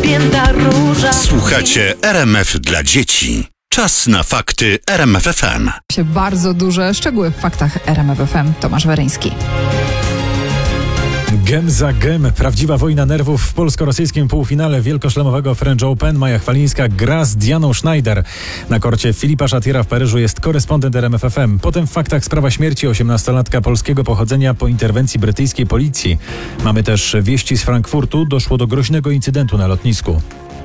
święta róża. Słuchacie RMF dla dzieci. Czas na fakty RMF FM. Bardzo duże szczegóły w faktach RMF FM. Tomasz Weryński. Gem za gem. Prawdziwa wojna nerwów w polsko-rosyjskim półfinale wielkoszlemowego French Open. Maja Chwalińska gra z Dianą Schneider. Na korcie Filipa Szatira w Paryżu jest korespondent RMF FM. Potem w faktach sprawa śmierci 18-latka polskiego pochodzenia po interwencji brytyjskiej policji. Mamy też wieści z Frankfurtu. Doszło do groźnego incydentu na lotnisku.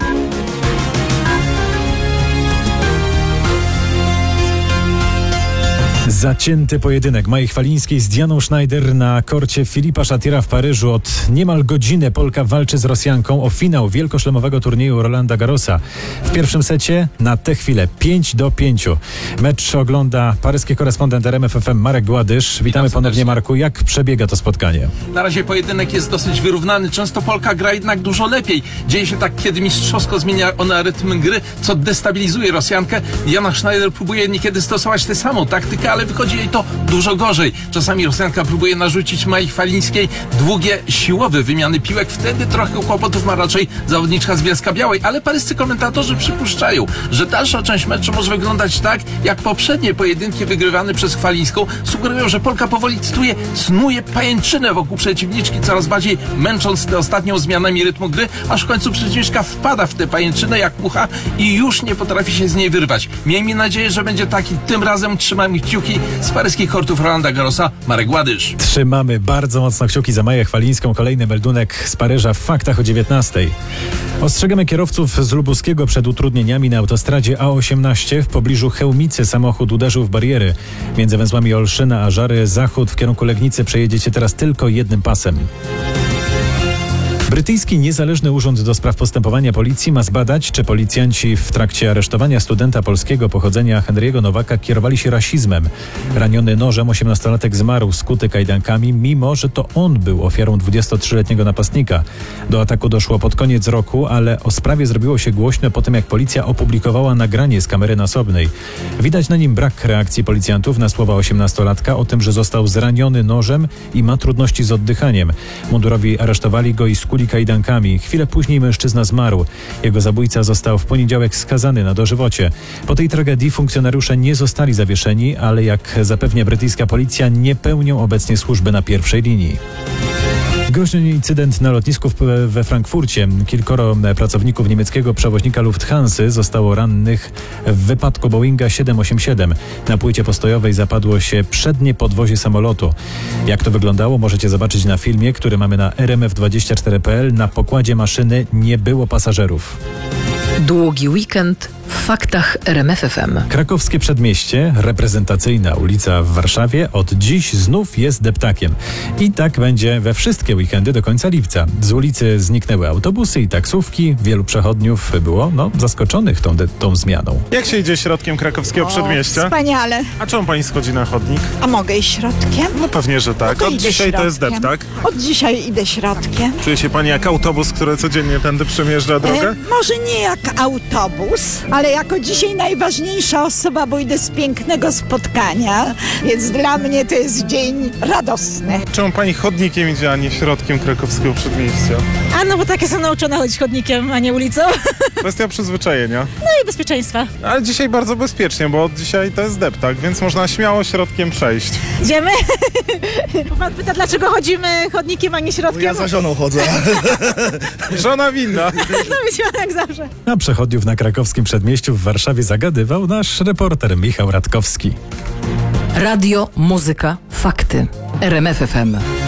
Zacięty pojedynek Maji Chwalińskiej z Dianą Schneider na korcie Filipa Szatira w Paryżu. Od niemal godziny Polka walczy z Rosjanką o finał wielkoszlemowego turnieju Rolanda Garrosa. W pierwszym secie na tę chwilę 5-5. Mecz ogląda paryski korespondent RMF FM Marek Gładysz. Witamy ponownie, Marku. Jak przebiega to spotkanie? Na razie pojedynek jest dosyć wyrównany. Często Polka gra jednak dużo lepiej. Dzieje się tak, kiedy mistrzowsko zmienia ona rytm gry, co destabilizuje Rosjankę. Diana Schneider próbuje niekiedy stosować tę samą taktykę, ale wychodzi jej to dużo gorzej. Czasami Rosjanka próbuje narzucić Mai Chwalińskiej długie, siłowe wymiany piłek. Wtedy trochę kłopotów ma raczej zawodniczka z Bielska-Białej, ale paryscy komentatorzy przypuszczają, że dalsza część meczu może wyglądać tak, jak poprzednie pojedynki wygrywane przez Chwalińską. Sugerują, że Polka powoli snuje pajęczynę wokół przeciwniczki, coraz bardziej męcząc tę ostatnią zmianami rytmu gry, aż w końcu przeciwniczka wpada w tę pajęczynę jak mucha i już nie potrafi się z niej wyrwać. Miejmy nadzieję, że będzie taki tym razem. Trzymamy kciuki. Z paryskich kortów Rolanda Garrosa Marek Gładysz. Trzymamy bardzo mocno kciuki za Maję Chwalińską. Kolejny meldunek z Paryża w faktach o 19:00. Ostrzegamy kierowców z Lubuskiego przed utrudnieniami na autostradzie A18. W pobliżu Chełmicy samochód uderzył w bariery. Między węzłami Olszyna a Żary Zachód w kierunku Legnicy przejedziecie teraz tylko jednym pasem. Brytyjski Niezależny Urząd do Spraw Postępowania Policji ma zbadać, czy policjanci w trakcie aresztowania studenta polskiego pochodzenia Henry'ego Nowaka kierowali się rasizmem. Raniony nożem 18-latek zmarł skuty kajdankami, mimo że to on był ofiarą 23-letniego napastnika. Do ataku doszło pod koniec roku, ale o sprawie zrobiło się głośno po tym, jak policja opublikowała nagranie z kamery nasobnej. Widać na nim brak reakcji policjantów na słowa 18-latka o tym, że został zraniony nożem i ma trudności z oddychaniem. Mundurowi aresztowali go i skuli kajdankami. Chwilę później mężczyzna zmarł. Jego zabójca został w poniedziałek skazany na dożywocie. Po tej tragedii funkcjonariusze nie zostali zawieszeni, ale jak zapewnia brytyjska policja, nie pełnią obecnie służby na pierwszej linii. Groźny incydent na lotnisku we Frankfurcie. Kilkoro pracowników niemieckiego przewoźnika Lufthansy zostało rannych w wypadku Boeinga 787. Na płycie postojowej zapadło się przednie podwozie samolotu. Jak to wyglądało, możecie zobaczyć na filmie, który mamy na rmf24.pl. Na pokładzie maszyny nie było pasażerów. Długi weekend w faktach RMF FM. Krakowskie Przedmieście, reprezentacyjna ulica w Warszawie, od dziś znów jest deptakiem. I tak będzie we wszystkie weekendy do końca lipca. Z ulicy zniknęły autobusy i taksówki. Wielu przechodniów było zaskoczonych tą zmianą. Jak się idzie środkiem Krakowskiego Przedmieścia? Wspaniale. A czemu pani schodzi na chodnik? A mogę iść środkiem? No pewnie, że tak. No to Od idę dzisiaj to jest środkiem. deptak. Od dzisiaj idę środkiem. Czuje się pani jak autobus, który codziennie tędy przemierzcza drogę? Może nie jak autobus, ale jako dzisiaj najważniejsza osoba, bo idę z pięknego spotkania, więc dla mnie to jest dzień radosny. Czemu pani chodnikiem idzie, a nie środkiem Krakowskiego Przedmieścia? A no bo tak jestem nauczona chodzić chodnikiem, a nie ulicą. Kwestia przyzwyczajenia. No i bezpieczeństwa. Ale dzisiaj bardzo bezpiecznie, bo od dzisiaj to jest deptak, więc można śmiało środkiem przejść. Idziemy? Pan pyta, dlaczego chodzimy chodnikiem, a nie środkiem? Ja za żoną chodzę. Żona winna. No widziałam jak zawsze. Na przechodniów na Krakowskim Przedmieściu w Warszawie zagadywał nasz reporter Michał Radkowski. Radio, muzyka, fakty. RMF FM.